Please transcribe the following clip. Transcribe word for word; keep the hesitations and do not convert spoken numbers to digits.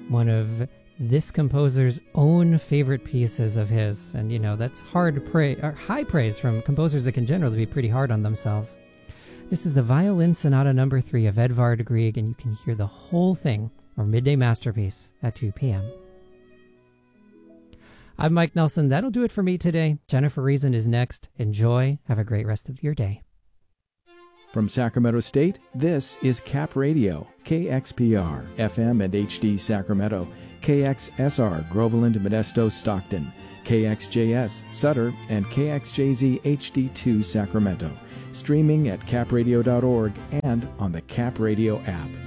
one of this composer's own favorite pieces of his. And, you know, that's hard praise, or high praise from composers that can generally be pretty hard on themselves. This is the Violin Sonata number three of Edvard Grieg, and you can hear the whole thing, or Midday Masterpiece, at two p.m. I'm Mike Nelson. That'll do it for me today. Jennifer Reason is next. Enjoy. Have a great rest of your day. From Sacramento State, this is Cap Radio, K X P R, F M and H D Sacramento, K X S R, Groveland, Modesto, Stockton, K X J S, Sutter, and K X J Z H D two Sacramento. Streaming at cap radio dot org and on the Cap Radio app.